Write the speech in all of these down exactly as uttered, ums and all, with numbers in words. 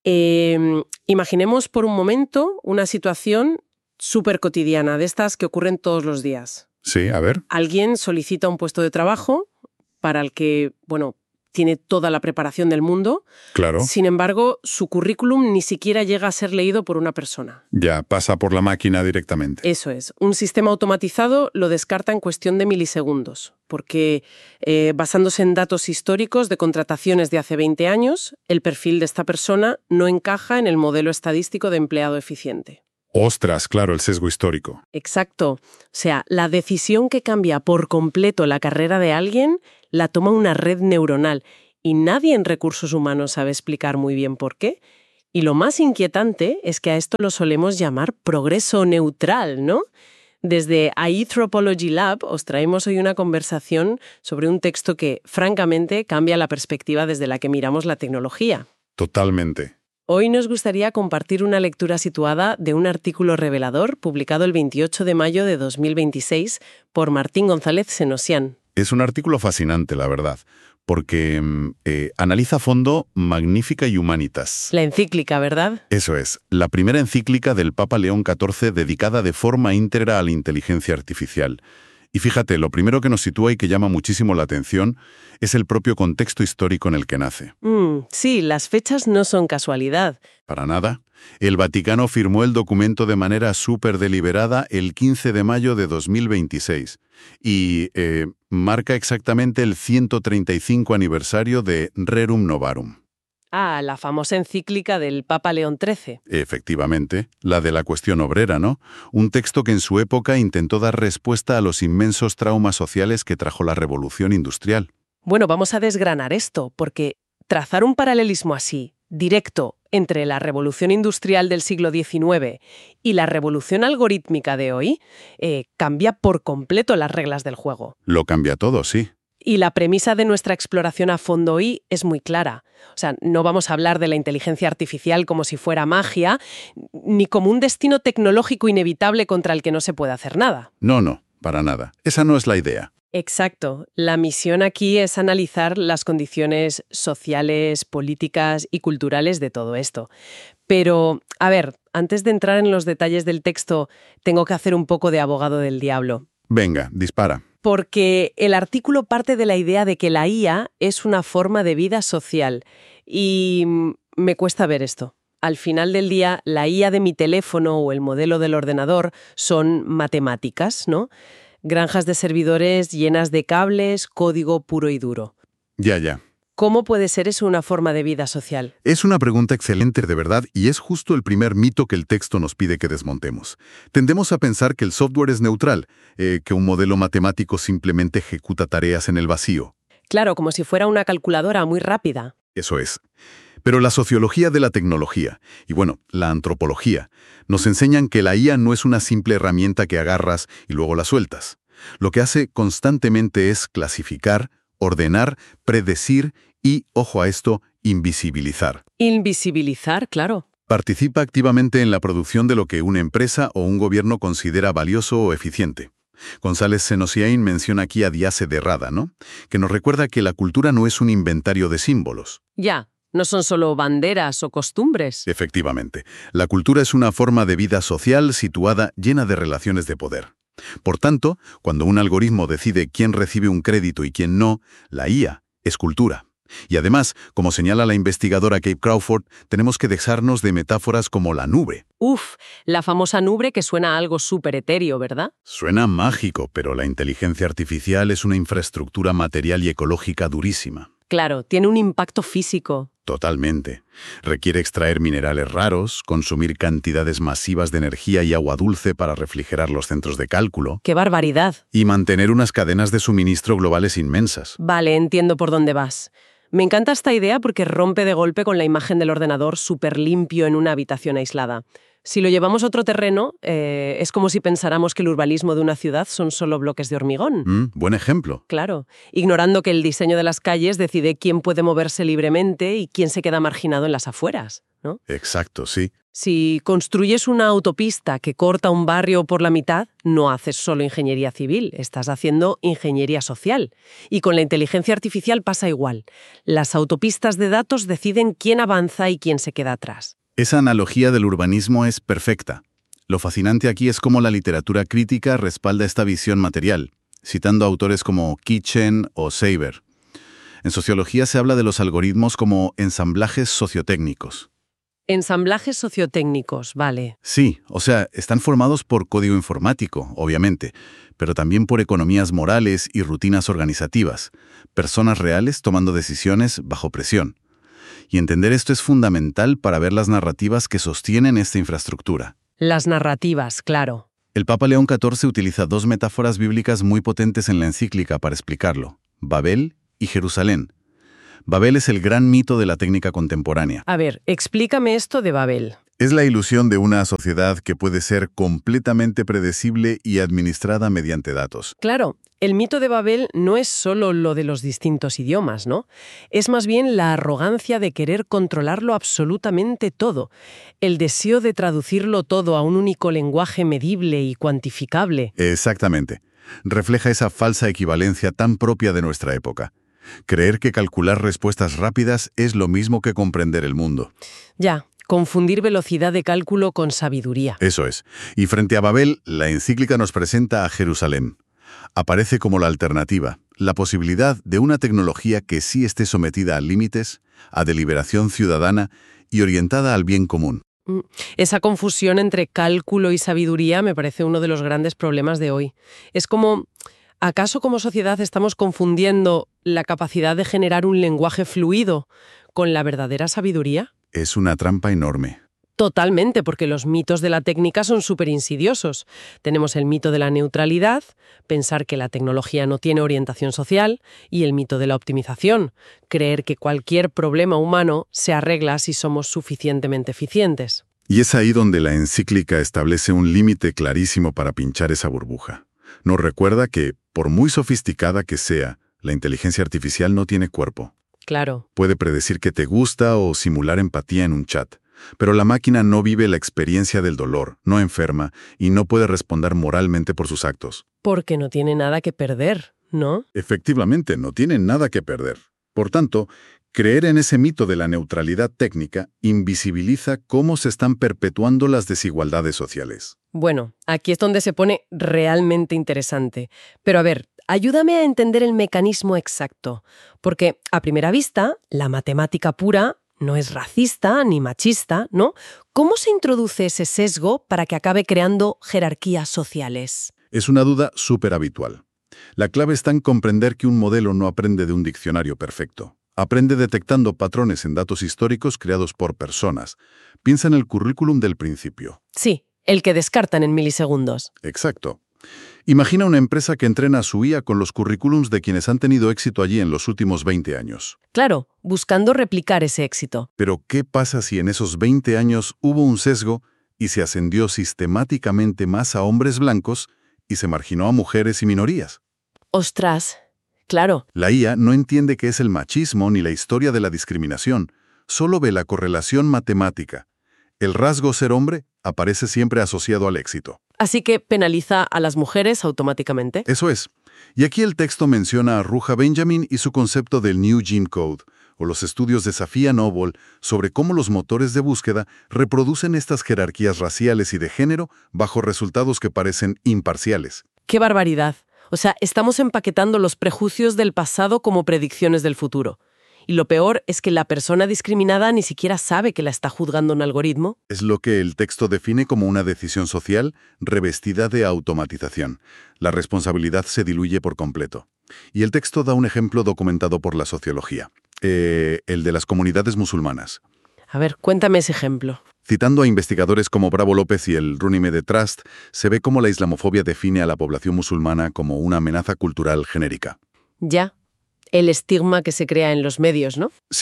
Eh, imaginemos por un momento una situación súper cotidiana, de estas que ocurren todos los días. Sí, a ver. Alguien solicita un puesto de trabajo para el que, bueno, tiene toda la preparación del mundo. Claro. Sin embargo, su currículum ni siquiera llega a ser leído por una persona. Ya, pasa por la máquina directamente. Eso es. Un sistema automatizado lo descarta en cuestión de milisegundos, porque eh, basándose en datos históricos de contrataciones de hace veinte años, el perfil de esta persona no encaja en el modelo estadístico de empleado eficiente. Ostras, claro, el sesgo histórico. Exacto. O sea, la decisión que cambia por completo la carrera de alguien la toma una red neuronal y nadie en recursos humanos sabe explicar muy bien por qué. Y lo más inquietante es que a esto lo solemos llamar progreso neutral, ¿no? Desde Anthropology Lab os traemos hoy una conversación sobre un texto que, francamente, cambia la perspectiva desde la que miramos la tecnología. Totalmente. Hoy nos gustaría compartir una lectura situada de un artículo revelador publicado el veintiocho de mayo de dos mil veintiséis por Martín González Senosian. Es un artículo fascinante, la verdad, porque eh, analiza a fondo Magnificat Humanitas. La encíclica, ¿verdad? Eso es, la primera encíclica del Papa León catorce dedicada de forma íntegra a la inteligencia artificial. Y fíjate, lo primero que nos sitúa y que llama muchísimo la atención es el propio contexto histórico en el que nace. Mm, sí, las fechas no son casualidad. Para nada. El Vaticano firmó el documento de manera súper deliberada el quince de mayo de dos mil veintiséis y eh, marca exactamente el ciento treinta y cinco aniversario de Rerum Novarum. Ah, la famosa encíclica del Papa León trece. Efectivamente, la de la cuestión obrera, ¿no? Un texto que en su época intentó dar respuesta a los inmensos traumas sociales que trajo la revolución industrial. Bueno, vamos a desgranar esto, porque trazar un paralelismo así, directo, entre la revolución industrial del siglo diecinueve y la revolución algorítmica de hoy, eh, cambia por completo las reglas del juego. Lo cambia todo, sí. Y la premisa de nuestra exploración a fondo hoy es muy clara. O sea, no vamos a hablar de la inteligencia artificial como si fuera magia, ni como un destino tecnológico inevitable contra el que no se puede hacer nada. No, no, para nada. Esa no es la idea. Exacto. La misión aquí es analizar las condiciones sociales, políticas y culturales de todo esto. Pero, a ver, antes de entrar en los detalles del texto, tengo que hacer un poco de abogado del diablo. Venga, dispara. Porque el artículo parte de la idea de que la I A es una forma de vida social. Y me cuesta ver esto. Al final del día, la I A de mi teléfono o el modelo del ordenador son matemáticas, ¿no? Granjas de servidores llenas de cables, código puro y duro. Ya, ya. ¿Cómo puede ser eso una forma de vida social? Es una pregunta excelente de verdad y es justo el primer mito que el texto nos pide que desmontemos. Tendemos a pensar que el software es neutral, eh, que un modelo matemático simplemente ejecuta tareas en el vacío. Claro, como si fuera una calculadora muy rápida. Eso es. Pero la sociología de la tecnología, y bueno, la antropología, nos enseñan que la I A no es una simple herramienta que agarras y luego la sueltas. Lo que hace constantemente es clasificar, ordenar, predecir y, ojo a esto, invisibilizar. Invisibilizar, claro. Participa activamente en la producción de lo que una empresa o un gobierno considera valioso o eficiente. González Senosian menciona aquí a Diase de Rada, ¿no? Que nos recuerda que la cultura no es un inventario de símbolos. Ya, no son solo banderas o costumbres. Efectivamente, la cultura es una forma de vida social situada llena de relaciones de poder. Por tanto, cuando un algoritmo decide quién recibe un crédito y quién no, la I A es cultura. Y además, como señala la investigadora Kate Crawford, tenemos que dejarnos de metáforas como la nube. Uf, la famosa nube que suena a algo súper etéreo, ¿verdad? Suena mágico, pero la inteligencia artificial es una infraestructura material y ecológica durísima. Claro, tiene un impacto físico. Totalmente. Requiere extraer minerales raros, consumir cantidades masivas de energía y agua dulce para refrigerar los centros de cálculo. ¡Qué barbaridad! Y mantener unas cadenas de suministro globales inmensas. Vale, entiendo por dónde vas. Me encanta esta idea porque rompe de golpe con la imagen del ordenador súper limpio en una habitación aislada. Si lo llevamos a otro terreno, eh, es como si pensáramos que el urbanismo de una ciudad son solo bloques de hormigón. Mm, buen ejemplo. Claro, ignorando que el diseño de las calles decide quién puede moverse libremente y quién se queda marginado en las afueras, ¿no? Exacto, sí. Si construyes una autopista que corta un barrio por la mitad, no haces solo ingeniería civil, estás haciendo ingeniería social. Y con la inteligencia artificial pasa igual. Las autopistas de datos deciden quién avanza y quién se queda atrás. Esa analogía del urbanismo es perfecta. Lo fascinante aquí es cómo la literatura crítica respalda esta visión material, citando autores como Kitchen o Seiber. En sociología se habla de los algoritmos como ensamblajes sociotécnicos. Ensamblajes sociotécnicos, vale. Sí, o sea, están formados por código informático, obviamente, pero también por economías morales y rutinas organizativas, personas reales tomando decisiones bajo presión. Y entender esto es fundamental para ver las narrativas que sostienen esta infraestructura. Las narrativas, claro. El Papa León catorce utiliza dos metáforas bíblicas muy potentes en la encíclica para explicarlo: Babel y Jerusalén. Babel es el gran mito de la técnica contemporánea. A ver, explícame esto de Babel. Es la ilusión de una sociedad que puede ser completamente predecible y administrada mediante datos. Claro, el mito de Babel no es solo lo de los distintos idiomas, ¿no? Es más bien la arrogancia de querer controlarlo absolutamente todo, el deseo de traducirlo todo a un único lenguaje medible y cuantificable. Exactamente. Refleja esa falsa equivalencia tan propia de nuestra época. Creer que calcular respuestas rápidas es lo mismo que comprender el mundo. Ya. Confundir velocidad de cálculo con sabiduría. Eso es. Y frente a Babel, la encíclica nos presenta a Jerusalén. Aparece como la alternativa, la posibilidad de una tecnología que sí esté sometida a límites, a deliberación ciudadana y orientada al bien común. Esa confusión entre cálculo y sabiduría me parece uno de los grandes problemas de hoy. Es como, ¿acaso como sociedad estamos confundiendo la capacidad de generar un lenguaje fluido con la verdadera sabiduría? Es una trampa enorme. Totalmente, porque los mitos de la técnica son súper insidiosos. Tenemos el mito de la neutralidad, pensar que la tecnología no tiene orientación social, y el mito de la optimización, creer que cualquier problema humano se arregla si somos suficientemente eficientes. Y es ahí donde la encíclica establece un límite clarísimo para pinchar esa burbuja. Nos recuerda que, por muy sofisticada que sea, la inteligencia artificial no tiene cuerpo. Claro. Puede predecir que te gusta o simular empatía en un chat. Pero la máquina no vive la experiencia del dolor, no enferma y no puede responder moralmente por sus actos. Porque no tiene nada que perder, ¿no? Efectivamente, no tiene nada que perder. Por tanto, creer en ese mito de la neutralidad técnica invisibiliza cómo se están perpetuando las desigualdades sociales. Bueno, aquí es donde se pone realmente interesante. Pero a ver, ayúdame a entender el mecanismo exacto, porque a primera vista, la matemática pura no es racista ni machista, ¿no? ¿Cómo se introduce ese sesgo para que acabe creando jerarquías sociales? Es una duda súper habitual. La clave está en comprender que un modelo no aprende de un diccionario perfecto. Aprende detectando patrones en datos históricos creados por personas. Piensa en el currículum del principio. Sí, el que descartan en milisegundos. Exacto. Imagina una empresa que entrena a su I A con los currículums de quienes han tenido éxito allí en los últimos veinte años. Claro, buscando replicar ese éxito. Pero, ¿qué pasa si en esos veinte años hubo un sesgo y se ascendió sistemáticamente más a hombres blancos y se marginó a mujeres y minorías? ¡Ostras! Claro. La I A no entiende qué es el machismo ni la historia de la discriminación, solo ve la correlación matemática. El rasgo ser hombre aparece siempre asociado al éxito. Así que penaliza a las mujeres automáticamente. Eso es. Y aquí el texto menciona a Ruja Benjamin y su concepto del New Gene Code, o los estudios de Safiya Noble sobre cómo los motores de búsqueda reproducen estas jerarquías raciales y de género bajo resultados que parecen imparciales. ¡Qué barbaridad! O sea, estamos empaquetando los prejuicios del pasado como predicciones del futuro. Y lo peor es que la persona discriminada ni siquiera sabe que la está juzgando un algoritmo. Es lo que el texto define como una decisión social revestida de automatización. La responsabilidad se diluye por completo. Y el texto da un ejemplo documentado por la sociología, eh, el de las comunidades musulmanas. A ver, cuéntame ese ejemplo. Citando a investigadores como Bravo López y el Runnymede Trust, se ve cómo la islamofobia define a la población musulmana como una amenaza cultural genérica. Ya. El estigma que se crea en los medios, ¿no? Sí,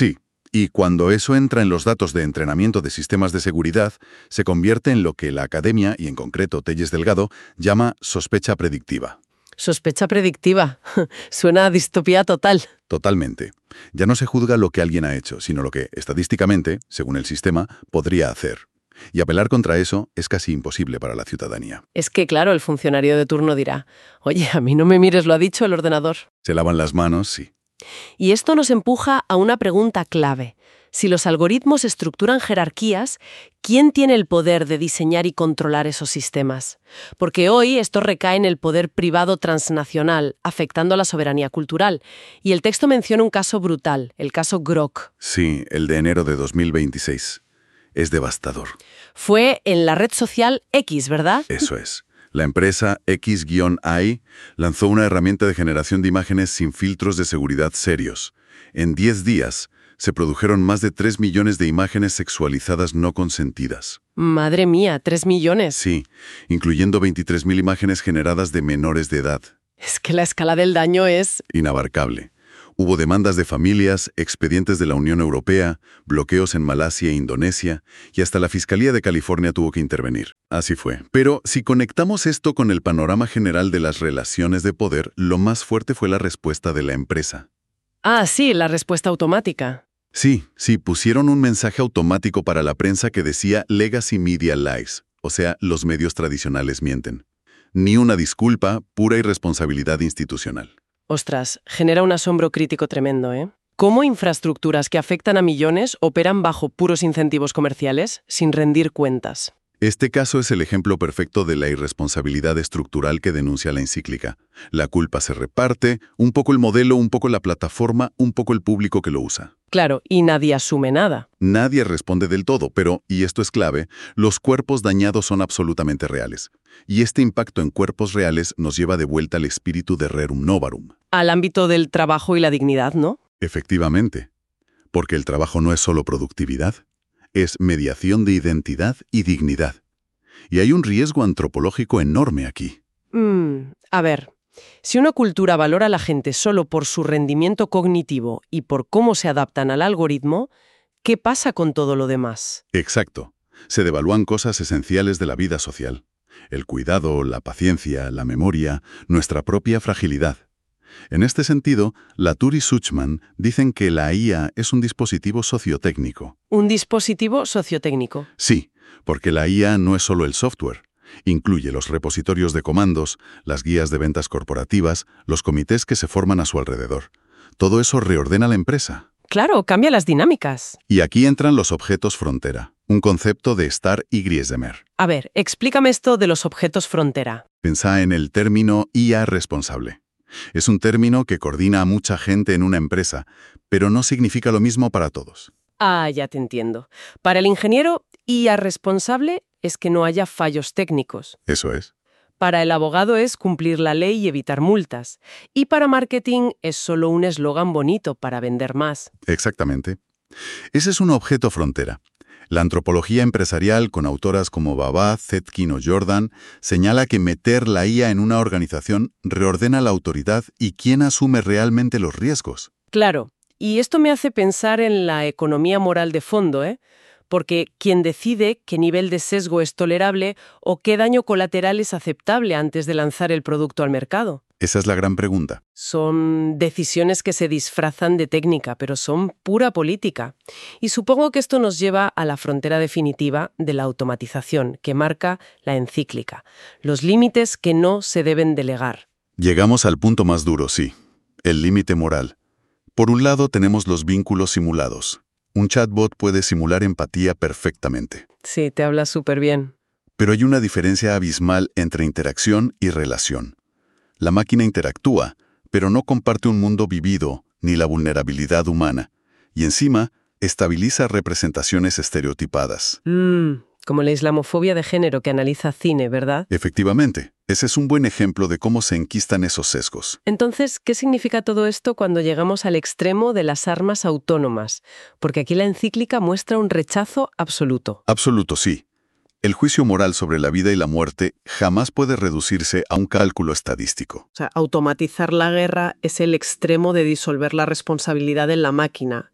Y cuando eso entra en los datos de entrenamiento de sistemas de seguridad, se convierte en lo que la academia, y en concreto Telles Delgado, llama sospecha predictiva. Sospecha predictiva. Suena a distopía total. Totalmente. Ya no se juzga lo que alguien ha hecho, sino lo que, estadísticamente, según el sistema, podría hacer. Y apelar contra eso es casi imposible para la ciudadanía. Es que, claro, el funcionario de turno dirá, oye, a mí no me mires, lo ha dicho el ordenador. Se lavan las manos, sí. Y esto nos empuja a una pregunta clave. Si los algoritmos estructuran jerarquías, ¿quién tiene el poder de diseñar y controlar esos sistemas? Porque hoy esto recae en el poder privado transnacional, afectando a la soberanía cultural. Y el texto menciona un caso brutal, el caso Grok. Sí, el de enero de dos mil veintiséis. Es devastador. Fue en la red social X, ¿verdad? Eso es. La empresa X A I lanzó una herramienta de generación de imágenes sin filtros de seguridad serios. En diez días, se produjeron más de tres millones de imágenes sexualizadas no consentidas. Madre mía, tres millones. Sí, incluyendo veintitrés mil imágenes generadas de menores de edad. Es que la escala del daño es... Inabarcable. Hubo demandas de familias, expedientes de la Unión Europea, bloqueos en Malasia e Indonesia, y hasta la Fiscalía de California tuvo que intervenir. Así fue. Pero si conectamos esto con el panorama general de las relaciones de poder, lo más fuerte fue la respuesta de la empresa. Ah, sí, la respuesta automática. Sí, sí, pusieron un mensaje automático para la prensa que decía Legacy Media Lies, o sea, los medios tradicionales mienten. Ni una disculpa, pura irresponsabilidad institucional. Ostras, genera un asombro crítico tremendo, ¿eh? ¿Cómo infraestructuras que afectan a millones operan bajo puros incentivos comerciales sin rendir cuentas? Este caso es el ejemplo perfecto de la irresponsabilidad estructural que denuncia la encíclica. La culpa se reparte, un poco el modelo, un poco la plataforma, un poco el público que lo usa. Claro, y nadie asume nada. Nadie responde del todo, pero, y esto es clave, los cuerpos dañados son absolutamente reales. Y este impacto en cuerpos reales nos lleva de vuelta al espíritu de Rerum Novarum. Al ámbito del trabajo y la dignidad, ¿no? Efectivamente, porque el trabajo no es solo productividad, es mediación de identidad y dignidad. Y hay un riesgo antropológico enorme aquí. Mm, a ver, si una cultura valora a la gente solo por su rendimiento cognitivo y por cómo se adaptan al algoritmo, ¿qué pasa con todo lo demás? Exacto. Se devalúan cosas esenciales de la vida social. El cuidado, la paciencia, la memoria, nuestra propia fragilidad. En este sentido, Latour y Suchman dicen que la I A es un dispositivo sociotécnico. ¿Un dispositivo sociotécnico? Sí, porque la I A no es solo el software. Incluye los repositorios de comandos, las guías de ventas corporativas, los comités que se forman a su alrededor. Todo eso reordena la empresa. Claro, cambia las dinámicas. Y aquí entran los objetos frontera, un concepto de Starr y Griesemer. A ver, explícame esto de los objetos frontera. Pensá en el término I A responsable. Es un término que coordina a mucha gente en una empresa, pero no significa lo mismo para todos. Ah, ya te entiendo. Para el ingeniero, I A responsable es que no haya fallos técnicos. Eso es. Para el abogado es cumplir la ley y evitar multas. Y para marketing es solo un eslogan bonito para vender más. Exactamente. Ese es un objeto frontera. La antropología empresarial, con autoras como Baba, Zetkin o Jordan, señala que meter la I A en una organización reordena la autoridad y quién asume realmente los riesgos. Claro, y esto me hace pensar en la economía moral de fondo, ¿eh? Porque quien decide qué nivel de sesgo es tolerable o qué daño colateral es aceptable antes de lanzar el producto al mercado. Esa es la gran pregunta. Son decisiones que se disfrazan de técnica, pero son pura política. Y supongo que esto nos lleva a la frontera definitiva de la automatización, que marca la encíclica. Los límites que no se deben delegar. Llegamos al punto más duro, sí. El límite moral. Por un lado tenemos los vínculos simulados. Un chatbot puede simular empatía perfectamente. Sí, te habla súper bien. Pero hay una diferencia abismal entre interacción y relación. La máquina interactúa, pero no comparte un mundo vivido ni la vulnerabilidad humana. Y encima, estabiliza representaciones estereotipadas. Mm, como la islamofobia de género que analiza cine, ¿verdad? Efectivamente, ese es un buen ejemplo de cómo se enquistan esos sesgos. Entonces, ¿qué significa todo esto cuando llegamos al extremo de las armas autónomas? Porque aquí la encíclica muestra un rechazo absoluto. Absoluto, sí. El juicio moral sobre la vida y la muerte jamás puede reducirse a un cálculo estadístico. O sea, automatizar la guerra es el extremo de disolver la responsabilidad en la máquina.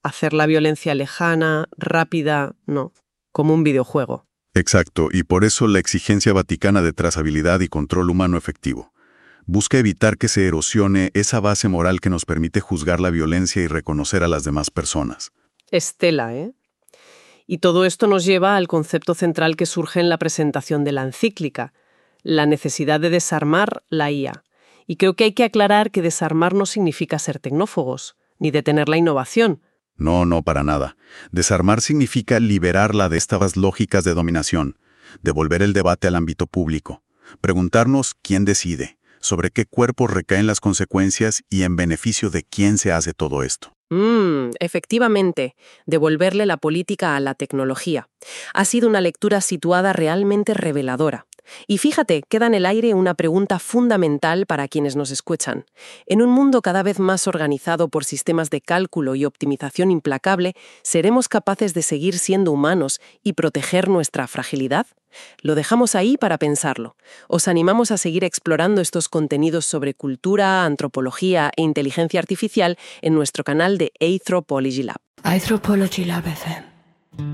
hacer la violencia lejana, rápida, no, como un videojuego. Exacto, y por eso la exigencia vaticana de trazabilidad y control humano efectivo. Busca evitar que se erosione esa base moral que nos permite juzgar la violencia y reconocer a las demás personas. Estela, ¿eh? Y todo esto nos lleva al concepto central que surge en la presentación de la encíclica, la necesidad de desarmar la I A. Y creo que hay que aclarar que desarmar no significa ser tecnófobos, ni detener la innovación. No, no, para nada. Desarmar significa liberarla de estas lógicas de dominación, devolver el debate al ámbito público, preguntarnos quién decide, sobre qué cuerpos recaen las consecuencias y en beneficio de quién se hace todo esto. Mm, efectivamente, devolverle la política a la tecnología. Ha sido una lectura situada realmente reveladora. Y fíjate, queda en el aire una pregunta fundamental para quienes nos escuchan. En un mundo cada vez más organizado por sistemas de cálculo y optimización implacable, ¿seremos capaces de seguir siendo humanos y proteger nuestra fragilidad? Lo dejamos ahí para pensarlo. Os animamos a seguir explorando estos contenidos sobre cultura, antropología e inteligencia artificial en nuestro canal de Anthropology Lab. Anthropology Lab F M.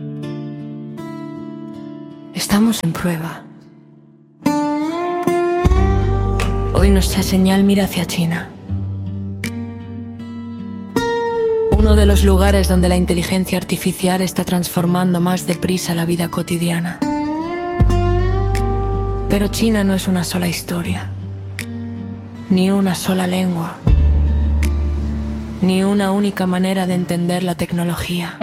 Estamos en prueba. Hoy nuestra señal mira hacia China. Uno de los lugares donde la inteligencia artificial está transformando más deprisa la vida cotidiana. Pero China no es una sola historia, ni una sola lengua, ni una única manera de entender la tecnología.